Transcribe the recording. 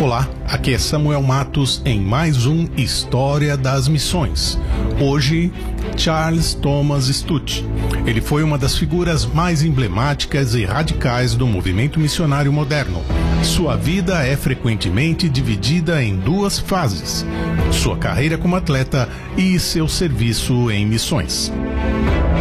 Olá, aqui é Samuel Matos em mais um História das Missões. Hoje, Charles Thomas Stutt. Ele foi uma das figuras mais emblemáticas e radicais do movimento missionário moderno. Sua vida é frequentemente dividida em duas fases: sua carreira como atleta e seu serviço em missões.